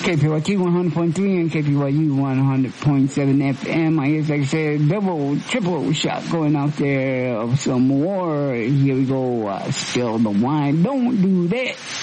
KPYT 100.3 and KPYU 100.7 FM. I guess, like I said, double, triple shot going out there of some more. Here we go. Spill the wine. Don't do that.